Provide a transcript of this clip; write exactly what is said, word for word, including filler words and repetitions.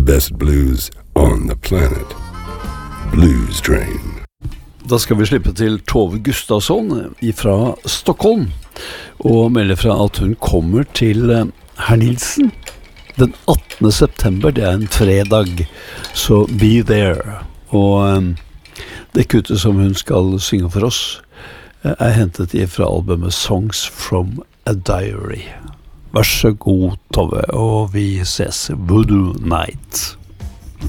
best blues on the planet. Blues Train. Da skal vi slippe til Tove Gustafsson fra Stockholm og melde fra at hun kommer til Herr Nilsen den attende september, det er en fredag, så be there. Og um, det kuttet som hun skal synge for oss er hentet fra albumet Songs from a Diary. Vær så god, Tove, og vi ses Voodoo Night.